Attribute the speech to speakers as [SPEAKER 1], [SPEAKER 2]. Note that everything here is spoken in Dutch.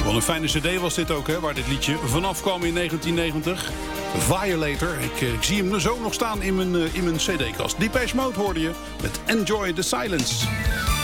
[SPEAKER 1] Wel een fijne cd was dit ook, hè, waar dit liedje vanaf kwam in 1990. Violator. Ik zie hem zo nog staan in mijn cd-kast. Depeche Mode hoorde je met Enjoy the Silence.